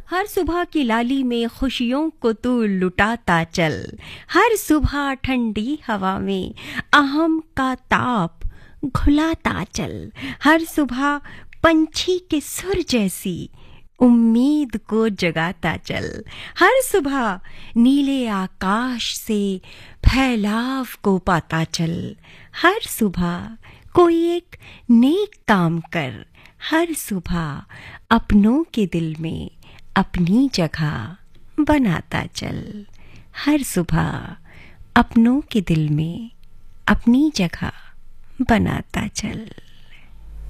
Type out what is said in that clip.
हर सुबह की लाली में खुशियों को तू लुटाता चल, हर सुबह ठंडी हवा में अहम का ताप घुलाता चल, हर सुबह पंछी के सुर जैसी उम्मीद को जगाता चल, हर सुबह नीले आकाश से फैलाव को पाता चल, हर सुबह कोई एक नेक काम कर, हर सुबह अपनों के दिल में अपनी जगह बनाता चल, हर सुबह अपनों के दिल में अपनी जगह बनाता चल।